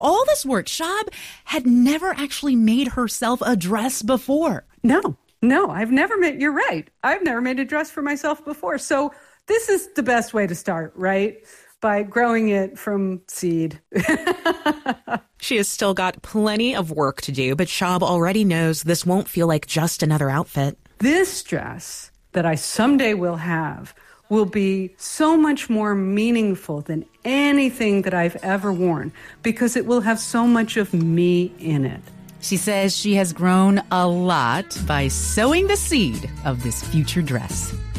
all this work. Shab had never actually made herself a dress before. No, you're right. I've never made a dress for myself before. So this is the best way to start, right? By growing it from seed. She has still got plenty of work to do, but Shab already knows this won't feel like just another outfit. This dress that I someday will have will be so much more meaningful than anything that I've ever worn because it will have so much of me in it. She says she has grown a lot by sowing the seed of this future dress.